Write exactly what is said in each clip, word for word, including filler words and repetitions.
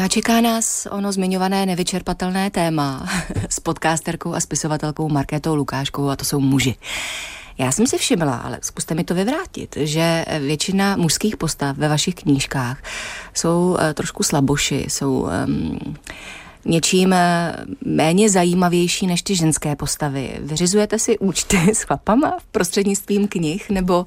No a čeká nás ono zmiňované nevyčerpatelné téma s podcasterkou a spisovatelkou Markétou Lukáškovou, a to jsou muži. Já jsem si všimla, ale zkuste mi to vyvrátit, že většina mužských postav ve vašich knížkách jsou uh, trošku slaboši, jsou um, něčím méně zajímavější než ty ženské postavy. Vyřizujete si účty s chlapama v prostřednictvím knih, nebo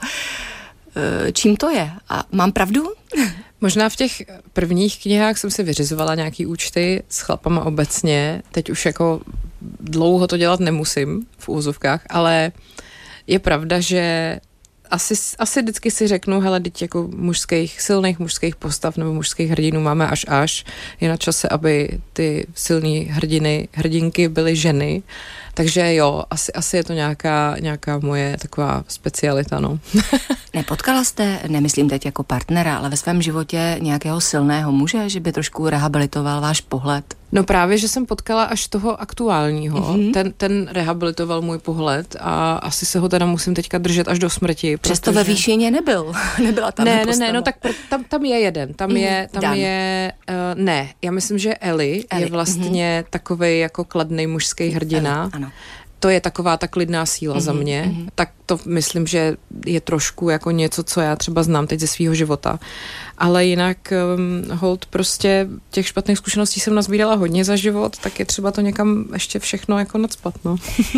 čím to je? A mám pravdu? Možná v těch prvních knihách jsem si vyřizovala nějaký účty s chlapama obecně. Teď už jako dlouho to dělat nemusím v úzovkách, ale je pravda, že asi, asi vždycky si řeknu, hele, teď jako mužských, silných mužských postav nebo mužských hrdinů máme až až. Je na čase, aby ty silný hrdiny, hrdinky byly ženy. Takže jo, asi, asi je to nějaká, nějaká moje taková specialita, no. Nepotkala jste, nemyslím teď jako partnera, ale ve svém životě nějakého silného muže, že by trošku rehabilitoval váš pohled? No právě, že jsem potkala až toho aktuálního. Mm-hmm. Ten, ten rehabilitoval můj pohled a asi se ho teda musím teďka držet až do smrti. Přesto protože... ve Výšině nebyl. Nebyla tam Ne, ne, ne, no tak pr- tam, tam je jeden. Tam mm, je, tam Dan. je, uh, ne, já myslím, že Eli, Eli. je vlastně mm-hmm. takovej jako kladnej mužský hrdina. Eli, ano. To je taková ta klidná síla mm-hmm, za mě. Mm-hmm. Tak to myslím, že je trošku jako něco, co já třeba znám teď ze svého života. Ale jinak um, hold prostě těch špatných zkušeností jsem nazbírala hodně za život, tak je třeba to někam ještě všechno jako nacpat, no.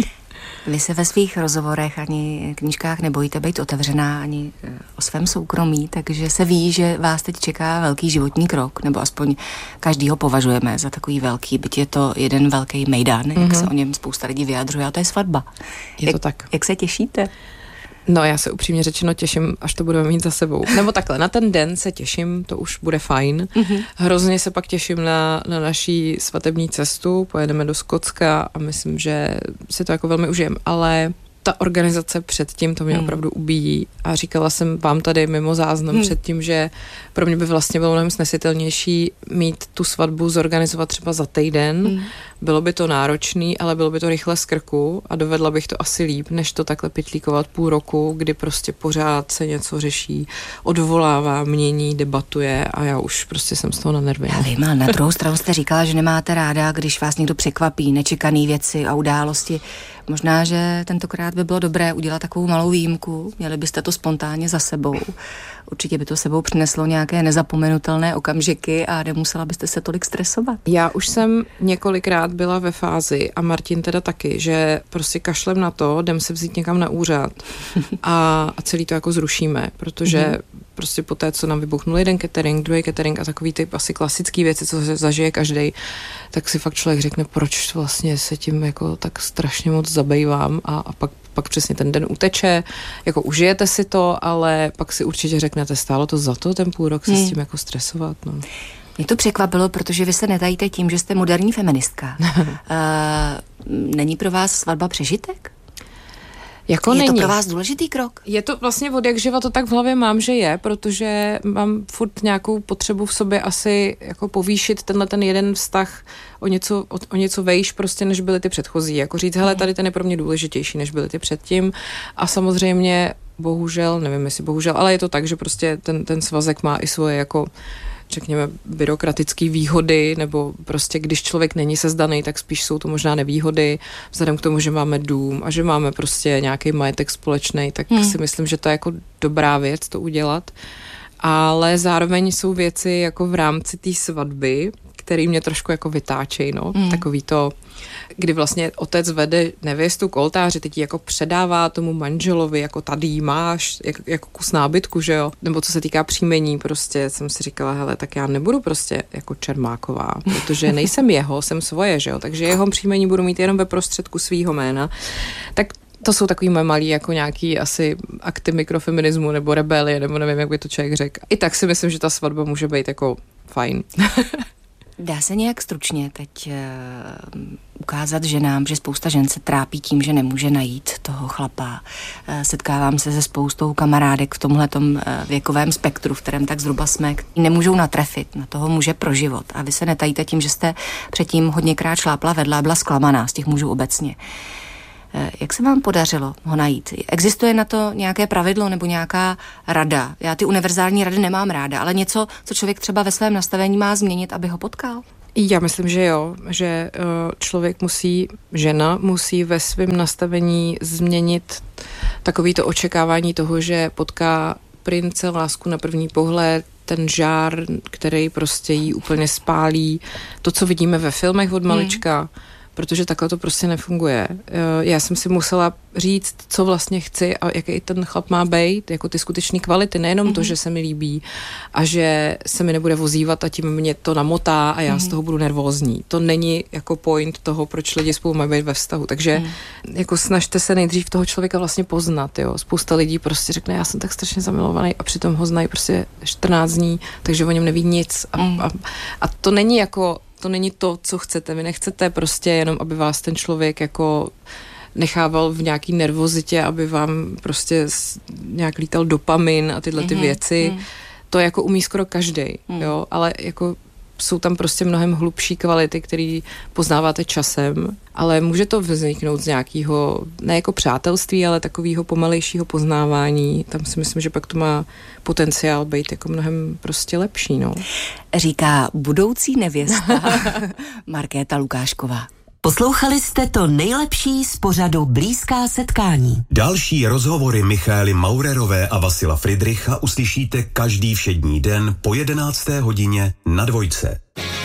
Vy se ve svých rozhovorech ani knížkách nebojíte být otevřená ani o svém soukromí, takže se ví, že vás teď čeká velký životní krok, nebo aspoň každý ho považujeme za takový velký, byť je to jeden velký mejdan, mm-hmm. jak se o něm spousta lidí vyjadřuje, a to je svatba. Je jak, to tak. Jak se těšíte? No, já se upřímně řečeno těším, až to budeme mít za sebou. Nebo takhle, na ten den se těším, to už bude fajn. Mm-hmm. Hrozně se pak těším na, na naší svatební cestu, pojedeme do Skotska a myslím, že si to jako velmi užijem, ale ta organizace předtím to mě hmm. opravdu ubíjí a říkala jsem vám tady mimo záznam hmm. předtím, že pro mě by vlastně bylo mnohem snesitelnější mít tu svatbu zorganizovat třeba za týden. Hmm. Bylo by to náročný, ale bylo by to rychle z krku a dovedla bych to asi líp, než to takhle pytlíkovat půl roku, kdy prostě pořád se něco řeší, odvolává, mění, debatuje a já už prostě jsem z toho na nervy. Já vím, ale na druhou stranu jste říkala, že nemáte ráda, když vás někdo překvapí, nečekaný věci a události. Možná, že tentokrát by bylo dobré udělat takovou malou výjimku, měli byste to spontánně za sebou. Určitě by to sebou přineslo nějaké nezapomenutelné okamžiky a nemusela byste se tolik stresovat. Já už jsem několikrát byla ve fázi, a Martin teda taky, že prostě kašlem na to, jdem se vzít někam na úřad a, a celý to jako zrušíme, protože mm-hmm. prostě po té, co nám vybuchnul jeden catering, druhý catering a takový typ asi klasický věci, co se zažije každej, tak si fakt člověk řekne, proč vlastně se tím jako tak strašně moc zabývám a, a pak pak přesně ten den uteče, jako užijete si to, ale pak si určitě řeknete, stálo to za to ten půl rok se hmm. s tím jako stresovat, no. Mě to překvapilo, protože vy se netajíte tím, že jste moderní feministka. uh, není pro vás svatba přežitek? Jako je není. to pro vás důležitý krok? Je to vlastně od jak živa to tak v hlavě mám, že je, protože mám furt nějakou potřebu v sobě asi jako povýšit tenhle ten jeden vztah o něco, o, o něco vejš prostě, než byly ty předchozí. Jako říct, hele, tady ten je pro mě důležitější, než byly ty předtím. A samozřejmě, bohužel, nevím jestli bohužel, ale je to tak, že prostě ten, ten svazek má i svoje jako řekněme, byrokratické výhody, nebo prostě když člověk není sezdaný, tak spíš jsou to možná nevýhody, vzhledem k tomu, že máme dům a že máme prostě nějaký majetek společný, tak hmm. si myslím, že to je jako dobrá věc to udělat. Ale zároveň jsou věci jako v rámci té svatby, který mě trošku jako vytáčej, no. Hmm. Takový to, kdy vlastně otec vede nevěstu k oltáři, teď ji jako předává tomu manželovi, jako tady jí máš, jak, jako kus nábytku, že jo. Nebo co se týká příjmení, prostě jsem si říkala, hele, tak já nebudu prostě jako Čermáková, protože nejsem jeho, jsem svoje, že jo. Takže jeho příjmení budu mít jenom ve prostředku svýho jména. Tak to jsou takový moje malý jako nějaký asi akty mikrofeminismu nebo rebelie, nebo nevím, jak by to člověk řekl. I tak si myslím, že ta svatba může být jako fajn. Dá se nějak stručně teď uh, ukázat ženám, že spousta žen se trápí tím, že nemůže najít toho chlapa. Uh, setkávám se se spoustou kamarádek v tomhletom uh, věkovém spektru, v kterém tak zhruba jsme, nemůžou natrefit na toho muže pro život. A vy se netajíte tím, že jste předtím hodněkrát šlápla vedle a byla zklamaná z těch mužů obecně. Jak se vám podařilo ho najít? Existuje na to nějaké pravidlo nebo nějaká rada? Já ty univerzální rady nemám ráda, ale něco, co člověk třeba ve svém nastavení má změnit, aby ho potkal? Já myslím, že jo, že člověk musí, žena musí ve svém nastavení změnit takovýto očekávání toho, že potká prince, lásku na první pohled, ten žár, který prostě jí úplně spálí. To, co vidíme ve filmech od malička, hmm. protože takhle to prostě nefunguje. Já jsem si musela říct, co vlastně chci a jaký ten chlap má být, jako ty skutečné kvality, nejenom mm-hmm. to, že se mi líbí a že se mi nebude vozívat a tím mě to namotá a já mm-hmm. z toho budu nervózní. To není jako point toho, proč lidi spolu mají být ve vztahu. Takže mm. jako snažte se nejdřív toho člověka vlastně poznat. Jo. Spousta lidí prostě řekne, já jsem tak strašně zamilovaný a přitom ho znají prostě čtrnáct dní, takže o něm neví nic. A, mm. a, a to není jako To není to, co chcete. Vy nechcete prostě jenom, aby vás ten člověk jako nechával v nějaký nervozitě, aby vám prostě nějak lítal dopamin a tyhle ty mm-hmm. věci. Mm. To jako umí skoro každej, mm. jo, ale jako jsou tam prostě mnohem hlubší kvality, které poznáváte časem, ale může to vzniknout z nějakého, ne jako přátelství, ale takového pomalejšího poznávání. Tam si myslím, že pak to má potenciál být jako mnohem prostě lepší, no. Říká budoucí nevěsta Markéta Lukášková. Poslouchali jste to nejlepší z pořadu Blízká setkání. Další rozhovory Michaely Maurerové a Vasila Fridricha uslyšíte každý všední den po jedenácté hodině na Dvojce.